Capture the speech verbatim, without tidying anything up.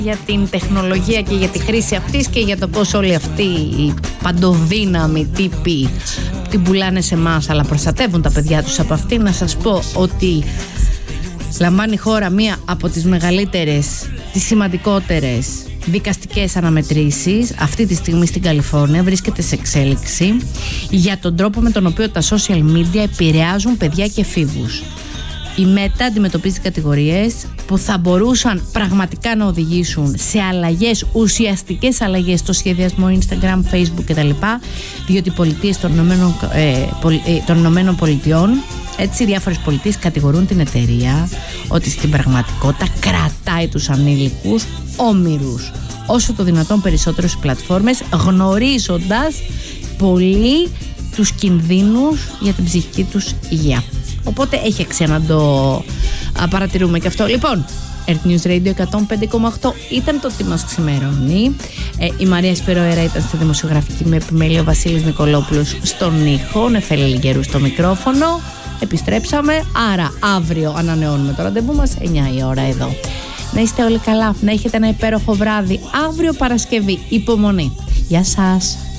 για την τεχνολογία και για τη χρήση αυτής και για το πώς όλοι αυτοί οι παντοδύναμοι τύποι την πουλάνε σε εμάς αλλά προστατεύουν τα παιδιά τους από αυτή. Να σας πω ότι λαμβάνει η χώρα μία από τις μεγαλύτερες, τις σημαντικότερες δικαστικές αναμετρήσεις αυτή τη στιγμή στην Καλιφόρνια, βρίσκεται σε εξέλιξη για τον τρόπο με τον οποίο τα social media επηρεάζουν παιδιά και εφήβους. Η Meta αντιμετωπίζει κατηγορίες που θα μπορούσαν πραγματικά να οδηγήσουν σε αλλαγές, ουσιαστικές αλλαγές στο σχεδιασμό Instagram, Facebook κτλ. Διότι οι πολιτείες των Ηνωμένων, ε, πολι, ε, των Ηνωμένων Πολιτειών, έτσι διάφορες πολιτείες κατηγορούν την εταιρεία ότι στην πραγματικότητα κρατάει τους ανήλικους όμηρους όσο το δυνατόν περισσότερες πλατφόρμες, γνωρίζοντας πολύ τους κινδύνους για την ψυχική τους υγεία. Οπότε έχει αξία να το α, παρατηρούμε και αυτό. Λοιπόν, Earth News Radio εκατόν πέντε κόμμα οκτώ ήταν το τι μας ξημερώνει. Ε, η Μαρία Σπυροέρα ήταν στη δημοσιογραφική με επιμέλεια, ο Βασίλης Νικολόπουλος στον ήχο, Νεφέλη Λιγερού στο μικρόφωνο. Επιστρέψαμε, άρα αύριο ανανεώνουμε το ραντεβού μας, εννιά η ώρα εδώ. Να είστε όλοι καλά, να έχετε ένα υπέροχο βράδυ. Αύριο Παρασκευή, υπομονή. Γεια σας.